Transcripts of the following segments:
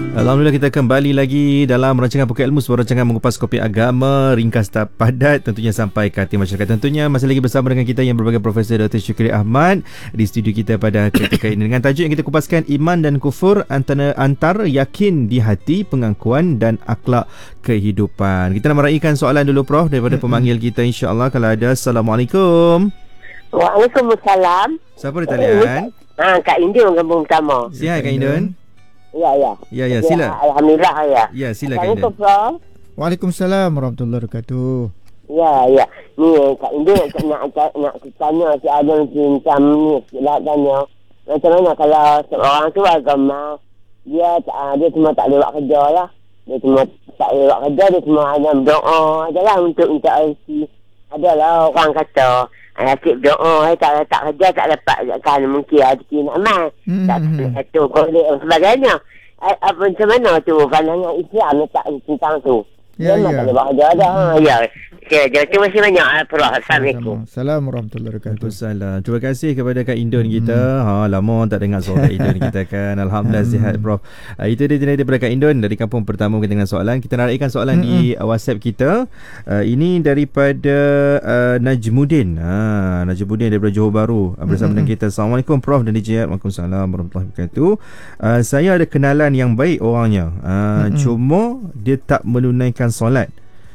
Alhamdulillah, kita kembali lagi dalam rancangan Pokok Ilmu, sebuah rancangan mengupas kopi agama ringkas dan padat, tentunya sampai ke hati masyarakat. Tentunya masih lagi bersama dengan kita yang berbagai Profesor Dr. Syukri Ahmad di studio kita pada ketika ini dengan tajuk yang kita kupaskan, iman dan kufur, antara yakin di hati, pengakuan dan akhlak kehidupan. Kita nak meraihkan soalan dulu Prof daripada pemanggil kita, insya-Allah kalau ada. Assalamualaikum. Waalaikumsalam. Siapa di talian? Kak Indun kampung pertama. Sihat Kak Indun? Ya, sila. Alhamdulillah ya. Ya, sila Kak Indun. Assalamualaikum. Waalaikumsalam warahmatullahi wabarakatuh. Ya. Ni Kak Indun nak tanya si Adam macam ni, nak tanya. Macam mana kalau seorang tu agama dia cuma tak boleh buat kerja lah. Dia cuma tak boleh buat kerja, dia cuma ada berdoa adalah untuk rezeki. Adalah orang kata asyik doa, tak kerja tak dapat kan, mungkin rezeki nak amal. Tak boleh tu golek sebagainya. Macam mana tu pandangan Islam letak tentang tu? Ya. Tak boleh buat kerja dah. Ya. Terima kasih banyak Prof. Assalamualaikum. Assalamualaikum warahmatullahi wabarakatuh. Waalaikumsalam. Terima kasih kepada Kak Indun kita. Lama tak dengar suara Kak Indun kita kan. Alhamdulillah sihat Prof. Itu dia daripada Kak Indun dari kampung pertama kita dengan soalan. Kita nak raihkan soalan di WhatsApp kita. Ini daripada Najmuddin. Najmuddin daripada Johor Bahru bersama dengan kita. Assalamualaikum Prof dan DJ. Waalaikumsalam warahmatullahi wabarakatuh. Saya ada kenalan yang baik orangnya. Cuma dia tak menunaikan solat.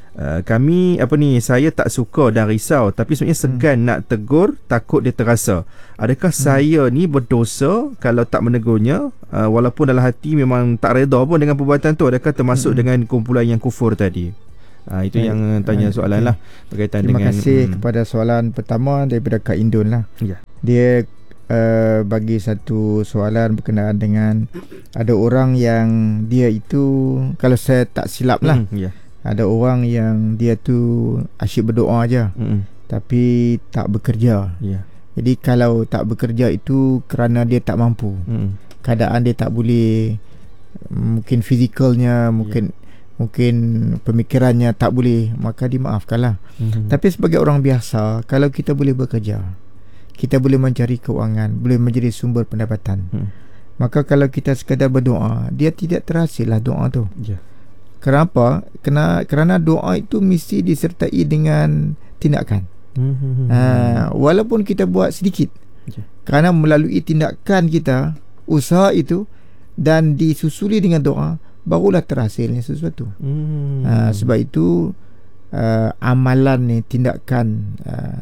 Saya tak suka dan risau, tapi sebenarnya segan nak tegur, takut dia terasa. Adakah saya ni berdosa kalau tak menegurnya, walaupun dalam hati memang tak reda pun dengan perbuatan tu? Adakah termasuk dengan kumpulan yang kufur tadi? Itu yang tanya soalan lah berkaitan dengan. Terima kasih kepada soalan pertama daripada Kak Indun lah. Ya. Dia bagi satu soalan berkenaan dengan ada orang yang dia itu, kalau saya tak silap lah, ada orang yang dia tu asyik berdoa aja, tapi tak bekerja. Jadi kalau tak bekerja itu kerana dia tak mampu, keadaan dia tak boleh, mungkin fizikalnya, mungkin pemikirannya tak boleh, maka dimaafkanlah. Tapi sebagai orang biasa, kalau kita boleh bekerja, kita boleh mencari keuangan, boleh menjadi sumber pendapatan, maka kalau kita sekadar berdoa, dia tidak terhasillah doa tu. Kenapa? Kerana doa itu mesti disertai dengan tindakan. Walaupun kita buat sedikit, kerana melalui tindakan kita, usaha itu, dan disusuli dengan doa, barulah terhasilnya sesuatu. Sebab itu amalan ni, tindakan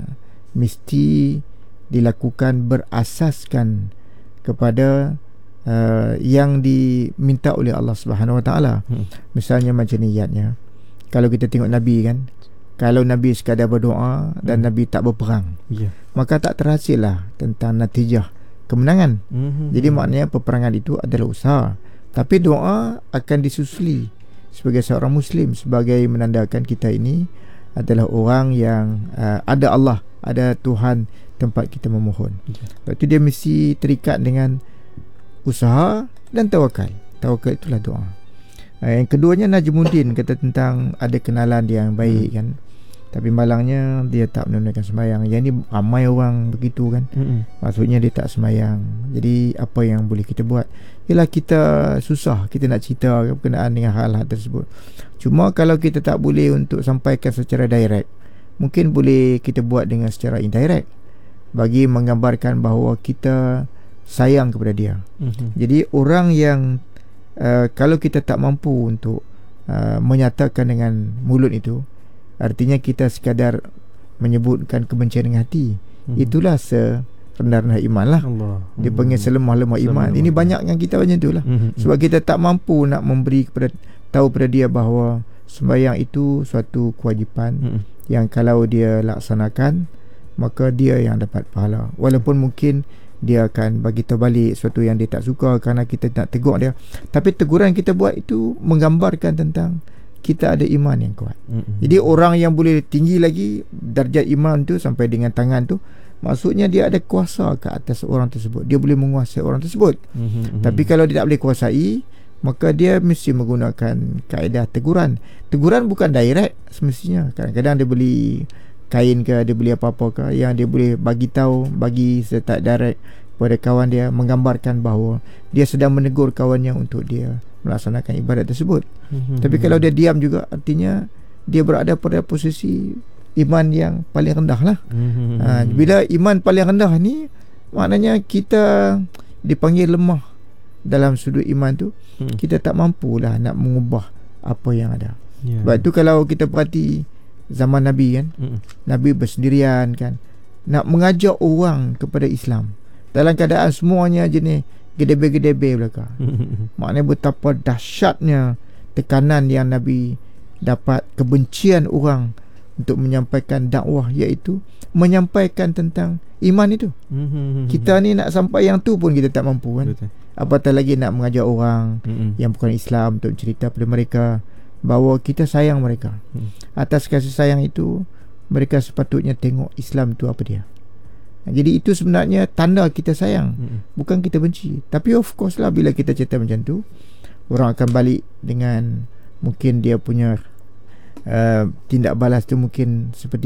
mesti dilakukan berasaskan kepada yang diminta oleh Allah Subhanahu Wa Taala. Misalnya macam niatnya. Kalau kita tengok Nabi kan, kalau Nabi sekadar berdoa dan Nabi tak berperang, maka tak terhasillah tentang natijah kemenangan. Jadi maknanya peperangan itu adalah usaha, tapi doa akan disusuli sebagai seorang Muslim, sebagai menandakan kita ini adalah orang yang ada Allah, ada Tuhan tempat kita memohon. Sebab itu dia mesti terikat dengan usaha dan tawakal. Tawakal itulah doa. Yang keduanya, Najmuddin kata tentang ada kenalan dia yang baik kan, tapi malangnya dia tak menunaikan sembahyang. Yang ni ramai orang begitu kan. Maksudnya dia tak sembahyang. Jadi apa yang boleh kita buat? Ialah kita susah kita nak cerita berkenaan dengan hal-hal tersebut. Cuma kalau kita tak boleh untuk sampaikan secara direct, mungkin boleh kita buat dengan secara indirect, bagi menggambarkan bahawa kita sayang kepada dia. Jadi orang yang kalau kita tak mampu untuk menyatakan dengan mulut itu, artinya kita sekadar menyebutkan kebencian dengan hati, itulah serendah-rendah iman lah. Dia panggil selemah-lemah iman. Ini banyak yang kita macam tu lah. Sebab kita tak mampu nak memberi tahu pada dia bahawa sembahyang itu suatu kewajipan yang kalau dia laksanakan, maka dia yang dapat pahala. Walaupun mungkin dia akan bagi terbalik sesuatu yang dia tak suka kerana kita nak tegur dia, tapi teguran kita buat itu menggambarkan tentang kita ada iman yang kuat. Jadi orang yang boleh tinggi lagi darjat iman tu sampai dengan tangan tu, maksudnya dia ada kuasa ke atas orang tersebut, dia boleh menguasai orang tersebut. Tapi kalau dia tak boleh kuasai, maka dia mesti menggunakan kaedah teguran. Teguran bukan direct semestinya. Kadang-kadang dia beli kain ke, dia beli apa-apa ke, yang dia boleh bagi tahu, bagi serta direct pada kawan dia, menggambarkan bahawa dia sedang menegur kawannya untuk dia melaksanakan ibadat tersebut. Tapi kalau dia diam juga, artinya dia berada pada posisi iman yang paling rendah lah. Bila iman paling rendah ni, maknanya kita dipanggil lemah dalam sudut iman tu. Kita tak mampulah nak mengubah apa yang ada. Sebab tu kalau kita perhati zaman Nabi kan, Nabi bersendirian kan, nak mengajak orang kepada Islam dalam keadaan semuanya jenis gedebe-gedebe belaka. Maknanya betapa dahsyatnya tekanan yang Nabi dapat, kebencian orang untuk menyampaikan dakwah, iaitu menyampaikan tentang iman itu. Kita ni nak sampai yang tu pun kita tak mampu kan. Apatah lagi nak mengajak orang yang bukan Islam untuk cerita pada mereka bahawa kita sayang mereka. Atas kasih sayang itu, mereka sepatutnya tengok Islam tu apa dia. Jadi itu sebenarnya tanda kita sayang, bukan kita benci. Tapi of course lah, bila kita cerita macam tu, orang akan balik dengan mungkin dia punya tindak balas tu mungkin seperti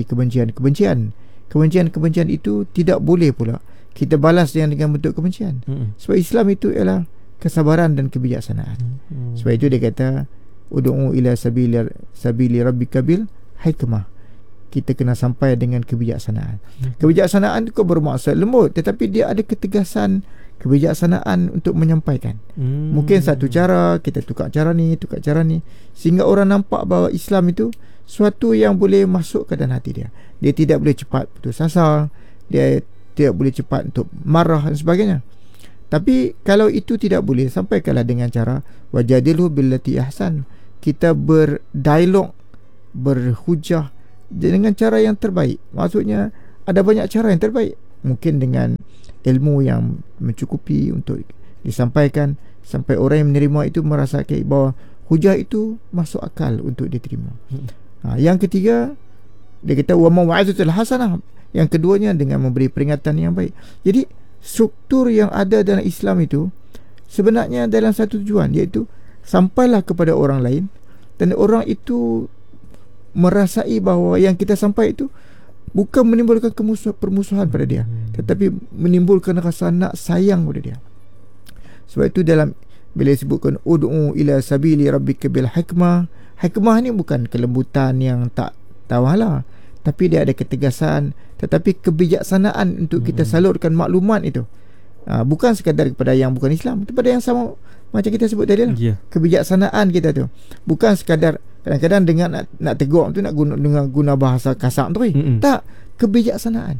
kebencian itu tidak boleh pula kita balas dengan bentuk kebencian. Sebab Islam itu ialah kesabaran dan kebijaksanaan. Sebab itu dia kata ud'u ila sabili rabbika bil hikmah. Kita kena sampai dengan kebijaksanaan. Kebijaksanaan itu bermaksud lembut, tetapi dia ada ketegasan kebijaksanaan untuk menyampaikan. Mungkin satu cara, kita tukar cara ni, sehingga orang nampak bahawa Islam itu suatu yang boleh masuk ke dalam hati dia. Dia tidak boleh cepat putus asa, dia tidak boleh cepat untuk marah dan sebagainya. Tapi kalau itu tidak boleh, sampaikanlah dengan cara wajadilhu billati ahsan. Kita berdialog, berhujah dengan cara yang terbaik. Maksudnya ada banyak cara yang terbaik. Mungkin dengan ilmu yang mencukupi untuk disampaikan sampai orang yang menerima itu merasa bahawa hujah itu masuk akal untuk diterima. Yang ketiga, dia kata wa mau'izatul hasanah. Yang keduanya dengan memberi peringatan yang baik. Jadi struktur yang ada dalam Islam itu sebenarnya dalam satu tujuan, iaitu sampailah kepada orang lain dan orang itu merasai bahawa yang kita sampai itu bukan menimbulkan permusuhan pada dia, tetapi menimbulkan rasa nak sayang pada dia. Sebab itu dalam bila disebutkan ud'u ila sabili rabbika bil hikmah, hikmah ni bukan kelembutan yang tak tawalah, tapi dia ada ketegasan, tetapi kebijaksanaan untuk kita salurkan maklumat itu. Bukan sekadar kepada yang bukan Islam, kepada yang sama macam kita sebut tadi lah. Kebijaksanaan kita tu bukan sekadar kadang-kadang dengan nak tegur tu nak guna bahasa kasar tu. Tak, kebijaksanaan.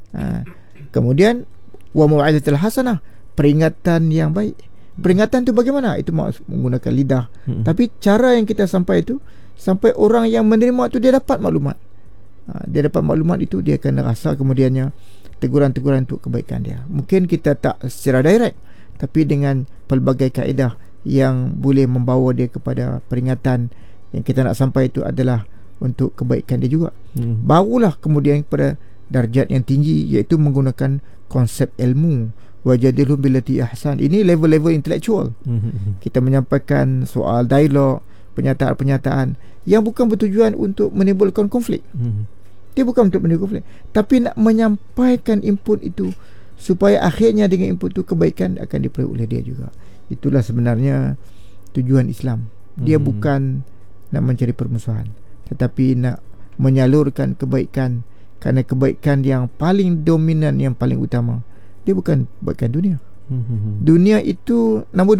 Kemudian wa mau'izatul hasanah, peringatan yang baik. Peringatan tu bagaimana? Itu menggunakan lidah. Tapi cara yang kita sampai itu, sampai orang yang menerima tu dia dapat maklumat. Dia dapat maklumat itu, dia akan rasa kemudiannya teguran-teguran untuk kebaikan dia. Mungkin kita tak secara direct, tapi dengan pelbagai kaedah yang boleh membawa dia kepada peringatan yang kita nak sampai itu adalah untuk kebaikan dia juga. Barulah kemudian kepada darjat yang tinggi, iaitu menggunakan konsep ilmu. Wajadilhum billati ahsan. Ini level-level intelektual. Kita menyampaikan soal dialog, pernyataan-pernyataan yang bukan bertujuan untuk menimbulkan konflik. Dia bukan untuk menimbulkan konflik, tapi nak menyampaikan input itu supaya akhirnya dengan input itu kebaikan akan diperoleh oleh dia juga. Itulah sebenarnya tujuan Islam. Dia bukan nak mencari permusuhan, tetapi nak menyalurkan kebaikan. Kerana kebaikan yang paling dominan, yang paling utama, dia bukan kebaikan dunia. Dunia itu nombor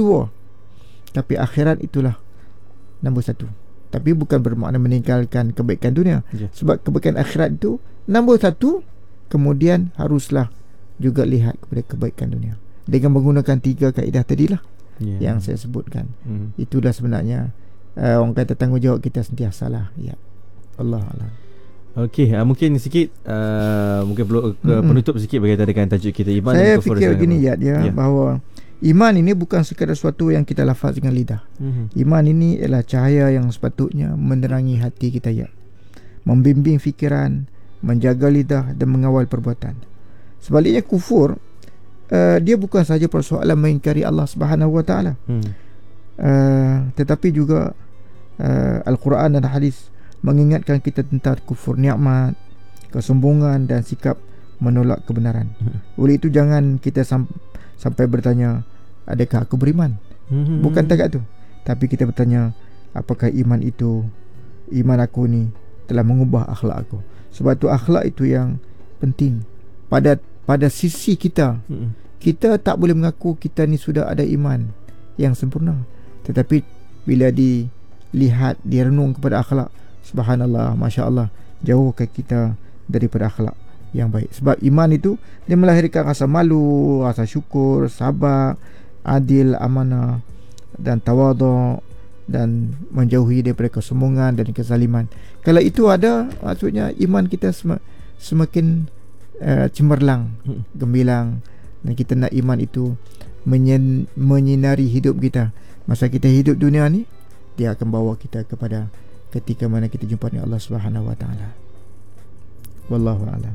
2, tapi akhirat itulah nombor 1. Tapi bukan bermakna meninggalkan kebaikan dunia. Sebab kebaikan akhirat itu nombor 1, kemudian haruslah juga lihat kepada kebaikan dunia dengan menggunakan 3 kaedah tadilah yang saya sebutkan. Itulah sebenarnya orang kata tanggungjawab kita sentiasa lah. Allah Allah. Okey, mungkin sikit mungkin perlu penutup sikit berkaitan dengan tajuk kita iman. Saya fikir gini bahawa iman ini bukan sekadar sesuatu yang kita lafaz dengan lidah. Iman ini ialah cahaya yang sepatutnya menerangi hati kita, membimbing fikiran, menjaga lidah dan mengawal perbuatan. Sebaliknya kufur, dia bukan sahaja persoalan mengingkari Allah Subhanahu Wa Taala, tetapi juga Al-Quran dan hadis mengingatkan kita tentang kufur nikmat, kesombongan dan sikap menolak kebenaran. Oleh itu jangan kita sampai bertanya, adakah aku beriman? Bukan takat tu. Tapi kita bertanya, apakah iman aku ni telah mengubah akhlak aku? Sebab tu akhlak itu yang penting pada sisi kita. Kita tak boleh mengaku kita ni sudah ada iman yang sempurna, tetapi bila dilihat, direnung kepada akhlak, subhanallah, masya-Allah, jauhkan kita daripada akhlak yang baik. Sebab iman itu dia melahirkan rasa malu, rasa syukur, sabar, adil, amanah dan tawaduk, dan menjauhi daripada kesombongan dan kezaliman. Kalau itu ada, maksudnya iman kita semakin cemerlang, gemilang, dan kita nak iman itu menyinari hidup kita. Masa kita hidup dunia ni, dia akan bawa kita kepada ketika mana kita jumpa dengan Allah Subhanahu Wa Taala. Wallahu a'lam.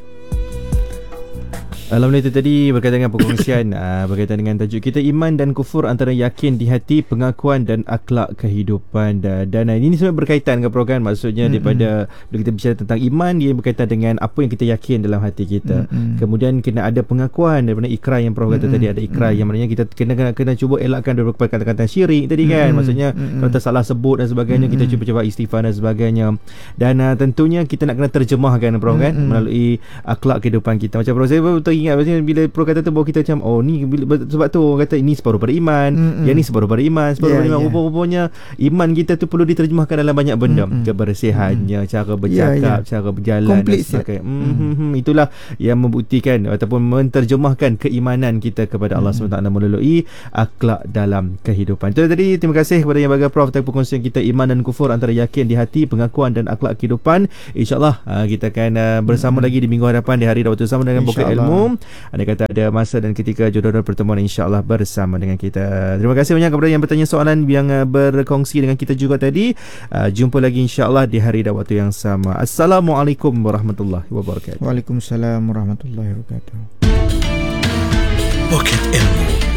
Alhamdulillah, itu tadi berkaitan dengan perkongsian berkaitan dengan tajuk kita, iman dan kufur antara yakin di hati, pengakuan dan akhlak kehidupan. Dan ini sebenarnya berkaitan ke Prof kan? Maksudnya daripada bila kita bicara tentang iman, dia berkaitan dengan apa yang kita yakin dalam hati kita. Kemudian kena ada pengakuan daripada ikrar yang Prof kata tadi, ada ikrar yang maknanya kita kena cuba elakkan daripada kata-kata syirik tadi kan. Maksudnya kalau kita salah sebut dan sebagainya, kita cuba istighfar dan sebagainya. Dan tentunya kita nak kena terjemahkan Prof kan, melalui akhlak kehidupan kita. Macam Prof, saya betul ingat maksudnya bila Pro kata tu, bawa kita macam ni sebab tu orang kata ini separuh pada iman, yang ni separuh pada iman, separuh pada iman. Rupanya iman kita tu perlu diterjemahkan dalam banyak benda, kebersihannya, cara bercakap, cara berjalan dan sebagainya. Itulah yang membuktikan ataupun menterjemahkan keimanan kita kepada Allah SWT melalui akhlak dalam kehidupan. Itu tadi, terima kasih kepada yang bagi Prof atas perkongsian kita iman dan kufur antara yakin di hati, pengakuan dan akhlak kehidupan. InsyaAllah kita akan bersama lagi di minggu hadapan di hari dan waktu sama dengan Bukit Ilmu. Anda kata ada masa dan ketika jodoh pertemuan, insyaAllah bersama dengan kita. Terima kasih banyak kepada yang bertanya soalan, yang berkongsi dengan kita juga tadi. Jumpa lagi insyaAllah di hari dan waktu yang sama. Assalamualaikum warahmatullahi wabarakatuh. Waalaikumsalam warahmatullahi wabarakatuh. Bukit Ilmu